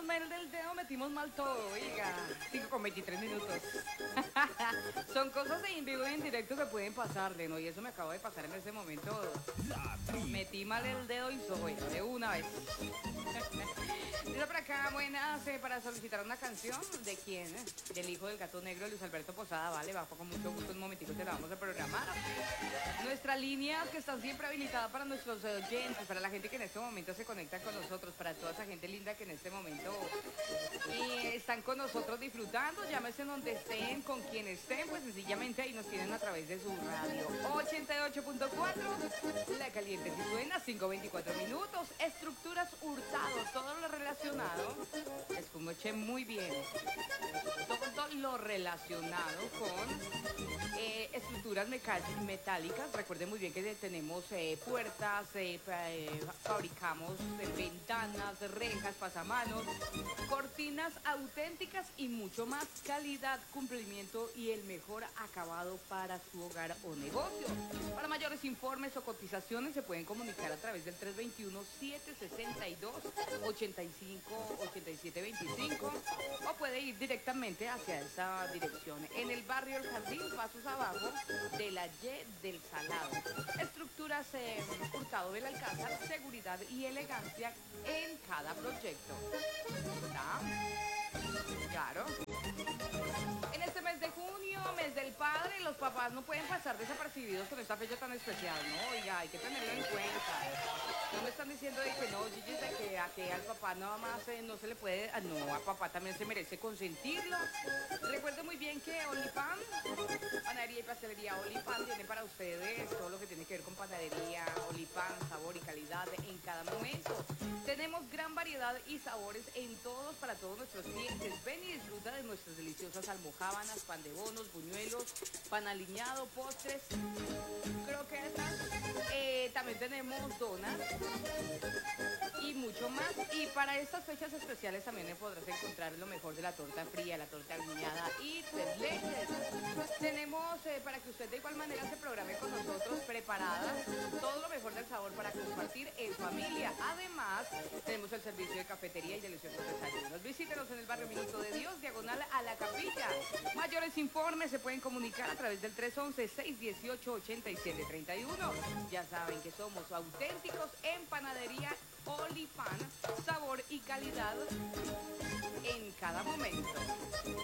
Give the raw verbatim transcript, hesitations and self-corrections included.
metimos mal del dedo, metimos mal todo, oiga. cinco con veintitrés minutos. Son cosas de en vivo y en directo que pueden pasarle, ¿no? Y eso me acaba de pasar en ese momento. Metí mal el dedo y soy de una vez. Dice por acá, buenas, eh, para solicitar una canción. ¿De quién? Eh? Del hijo del gato negro, Luis Alberto Posada. Vale, va con mucho gusto, un momentico te la vamos a programar. Nuestras líneas que están siempre habilitadas para nuestros oyentes, para la gente que en este momento se conecta con nosotros, para toda esa gente linda que en este momento y están con nosotros disfrutando. Llámese donde estén, con quien estén, pues sencillamente ahí nos tienen a través de su radio. ochenta y ocho punto cuatro, La Caliente si suena, cinco veinticuatro minutos. Estructuras Hurtado, todo lo relacionado. Escuche muy bien. Todo lo relacionado con eh, estructuras metálicas. Recuerden muy bien que tenemos eh, puertas, eh, eh, fabricamos eh, ventanas, rejas, pasamanos, cortinas auténticas y mucho más. Calidad, cumplimiento y el mejor acabado para su hogar o negocio. Para mayores informes o cotizaciones se pueden comunicar a través del tres dos uno, siete seis dos, ocho cinco, ocho siete dos cinco o puede ir directamente hacia esa dirección. En el barrio El Jardín, pasos abajo de la Y del Salado. Estructuras eh, Hurtado del Alcázar, seguridad y elegancia en cada proyecto. ¿Está? Claro. En este mes de junio, mes del padre, los papás no pueden pasar desapercibidos con esta fecha tan especial, ¿no? Oiga, hay que tenerlo en cuenta. No me están diciendo de que no, Gigi, de que a que al papá nada más eh, no se le puede, ah, no, a papá también se merece consentirlo. Recuerdo muy bien que Olipan, panadería y pastelería Olipan, tiene para ustedes todo lo que tiene que ver con panadería, Olipan, sabor y calidad en cada momento. Tenemos gran variedad y sabores en todos, para todos nuestros clientes. Ven y disfruta de nuestras deliciosas almojábanas, pan de bonos, buñuelos, pan aliñado, postres, croquetas. Eh, también tenemos donas y mucho más. Y para estas fechas especiales también podrás encontrar lo mejor de la torta fría, la torta aliñada y tres leches. Tenemos eh, para que usted de igual manera se programe con nosotros preparadas todo lo mejor del sabor para compartir en familia. Además, tenemos el servicio de cafetería y deliciosos desayunos. Visítenos en el barrio Minuto de Dios, diagonal a la Capilla. Mayores informes se pueden comunicar a través del tres once, seis dieciocho, ochenta y siete treinta y uno. Ya saben que somos auténticos en panadería Olipan, sabor y calidad en cada momento.